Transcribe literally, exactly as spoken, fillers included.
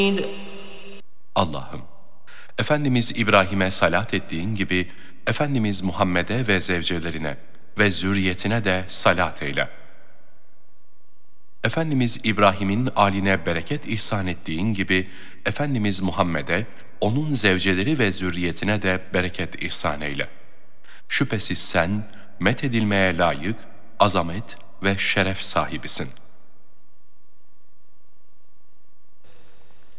Allah'ım, Efendimiz İbrahim'e salat ettiğin gibi, Efendimiz Muhammed'e ve zevcelerine ve zürriyetine de salat eyle. Efendimiz İbrahim'in âline bereket ihsan ettiğin gibi, Efendimiz Muhammed'e, onun zevceleri ve zürriyetine de bereket ihsan eyle. Şüphesiz sen, methedilmeye layık, azamet ve şeref sahibisin.